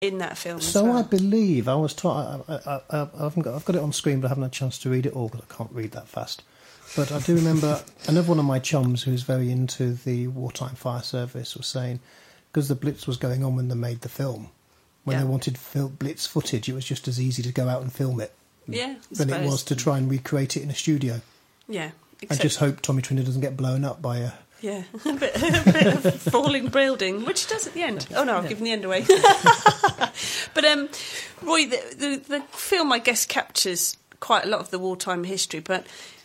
in that film as So well. I believe I was taught. I've got it on screen, but I haven't had a chance to read it all because I can't read that fast. But I do remember another one of my chums who's very into the wartime fire service was saying, because the Blitz was going on when they made the film, when they wanted Blitz footage, it was just as easy to go out and film it than it was to try and recreate it in a studio. Yeah. I just hope Tommy Trinder doesn't get blown up by a... Yeah, a bit of falling building, which he does at the end. Oh no, I've given the end away. But Roy, the film, I guess, captures quite a lot of the wartime history. But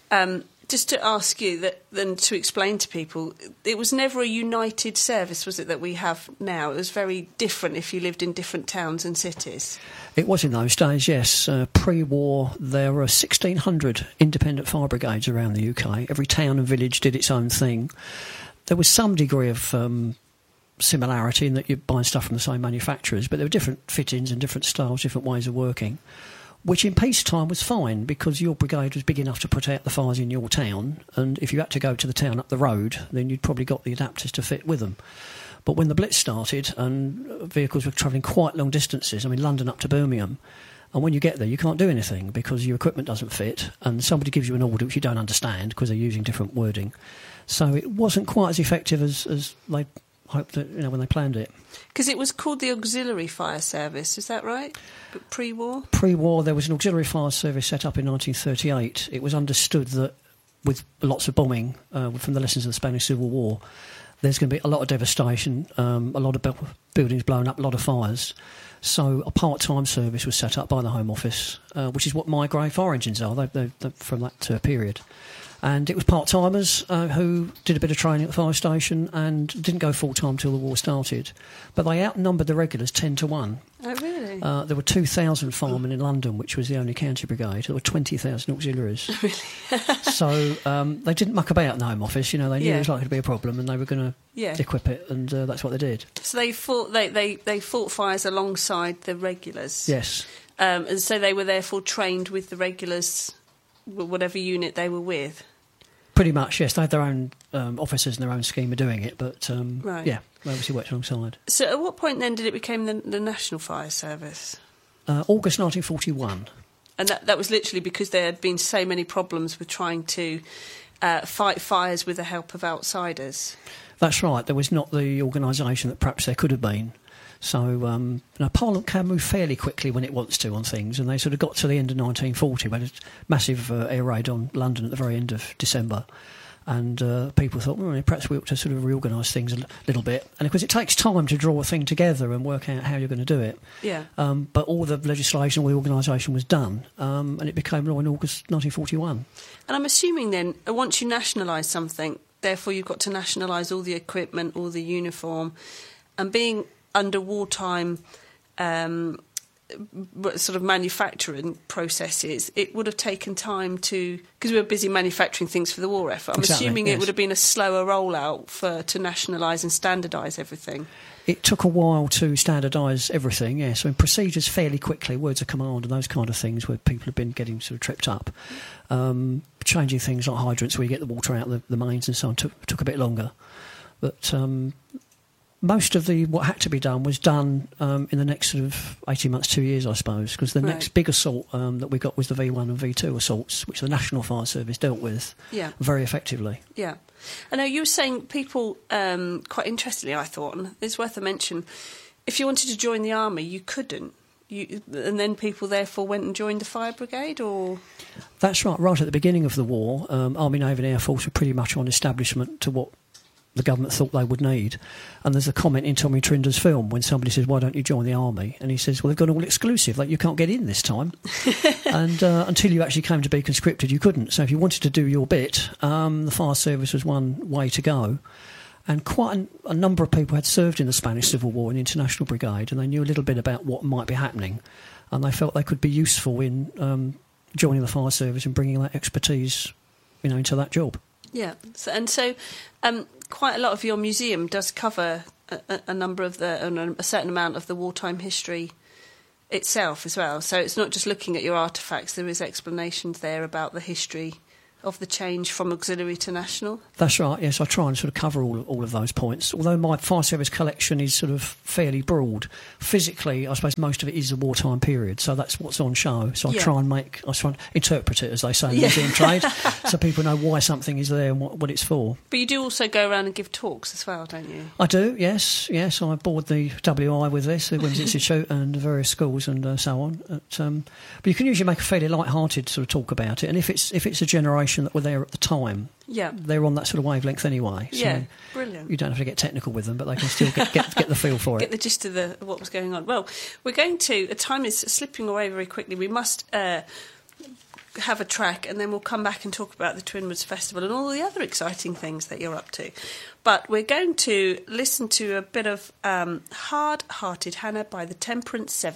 just to ask you then to explain to people, it was never a united service, was it, that we have now? It was very different if you lived in different towns and cities. It was in those days, yes. Pre-war, there were 1,600 independent fire brigades around the UK. Every town and village did its own thing. There was some degree of similarity in that you're buying stuff from the same manufacturers, but there were different fittings and different styles, different ways of working, which in peacetime was fine because your brigade was big enough to put out the fires in your town, and if you had to go to the town up the road, then you'd probably got the adapters to fit with them. But when the Blitz started and vehicles were travelling quite long distances, I mean, London up to Birmingham, and when you get there, you can't do anything because your equipment doesn't fit, and somebody gives you an order which you don't understand because they're using different wording. So it wasn't quite as effective as they hoped that, when they planned it. Because it was called the Auxiliary Fire Service, is that right? But pre-war? Pre-war, there was an auxiliary fire service set up in 1938. It was understood that with lots of bombing from the lessons of the Spanish Civil War, there's going to be a lot of devastation, a lot of buildings blown up, a lot of fires. So a part-time service was set up by the Home Office, which is what my grey fire engines are. They're from that period. And it was part-timers who did a bit of training at the fire station and didn't go full-time till the war started. But they outnumbered the regulars 10 to 1. Oh, really? There were 2,000 firemen in London, which was the only county brigade. There were 20,000 auxiliaries. Really? So they didn't muck about in the Home Office. They knew it was likely to be a problem and they were going to equip it, and that's what they did. So they fought fires alongside the regulars? Yes. And so they were therefore trained with the regulars, whatever unit they were with? Pretty much, yes. They had their own officers and their own scheme of doing it, but right. Yeah, they obviously worked alongside. So at what point then did it become the National Fire Service? August 1941. And that was literally because there had been so many problems with trying to fight fires with the help of outsiders? That's right. There was not the organisation that perhaps there could have been. So Parliament can move fairly quickly when it wants to on things, and they sort of got to the end of 1940 when a massive air raid on London at the very end of December, and people thought, well, perhaps we ought to sort of reorganise things a little bit. And of course it takes time to draw a thing together and work out how you're going to do it. Yeah. But all the legislation, all the organisation was done, and it became law in August 1941. And I'm assuming then, once you nationalise something, therefore you've got to nationalise all the equipment, all the uniform, and being under wartime sort of manufacturing processes, it would have taken time to... Because we were busy manufacturing things for the war effort. I'm assuming it would have been a slower rollout to nationalise and standardise everything. It took a while to standardise everything, yes. So in procedures fairly quickly, words of command and those kind of things where people have been getting sort of tripped up. Changing things like hydrants where you get the water out of the mains and so on took a bit longer. But... most of what had to be done was done in the next sort of 18 months, 2 years, I suppose, because the next big assault that we got was the V1 and V2 assaults, which the National Fire Service dealt with very effectively. Yeah. I know you were saying people, quite interestingly, I thought, and it's worth a mention, if you wanted to join the army, you couldn't. And then people therefore went and joined the fire brigade, or...? That's right. Right at the beginning of the war, Army, Navy and Air Force were pretty much on establishment to what the government thought they would need. And there's a comment in Tommy Trinder's film when somebody says, why don't you join the army? And he says, well, they've got all exclusive, like you can't get in this time. And until you actually came to be conscripted, you couldn't. So if you wanted to do your bit, the fire service was one way to go. And quite a number of people had served in the Spanish Civil War in the International Brigade, and they knew a little bit about what might be happening. And they felt they could be useful in joining the fire service and bringing that expertise, into that job. Yeah, so quite a lot of your museum does cover a number of a certain amount of the wartime history itself as well. So it's not just looking at your artefacts. There is explanations there about the history of the change from auxiliary to national. That's right, yes, I try and sort of cover all of those points. Although my fire service collection is sort of fairly broad, physically, I suppose most of it is a wartime period, so that's what's on show. So I try and interpret it, as they say in the museum trade, so people know why something is there and what it's for. But you do also go around and give talks as well, don't you? I do, yes. I board the WI with this, the Women's Institute, and various schools and so on. But you can usually make a fairly light-hearted sort of talk about it, and if it's a generation that were there at the time, they're on that sort of wavelength anyway. So brilliant. You don't have to get technical with them, but they can still get the feel for it. Get the gist of what was going on. Well, we're going to... Time is slipping away very quickly. We must have a track, and then we'll come back and talk about the Twinwoods Festival and all the other exciting things that you're up to. But we're going to listen to a bit of Hard-Hearted Hannah by the Temperance Seven.